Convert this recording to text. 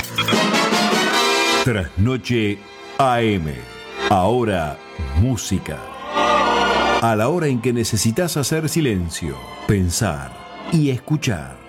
Trasnoche AM. Ahora música. A la hora en que necesitas hacer silencio, pensar y escuchar.